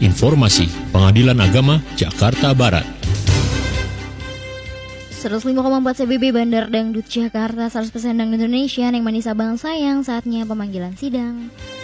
Informasi Pengadilan Agama Jakarta Barat. 105,4 CBB Bandar Dangdut Jakarta, 100% Dangdut Indonesia, yang manis abang sayang, saatnya pemanggilan sidang.